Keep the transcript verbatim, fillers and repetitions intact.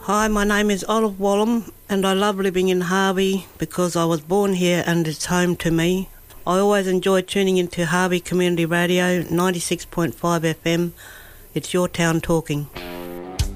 Hi, my name is Olive Wallum and I love living in Harvey because I was born here and it's home to me. I always enjoy tuning into Harvey Community Radio, ninety-six point five F M. It's your town talking.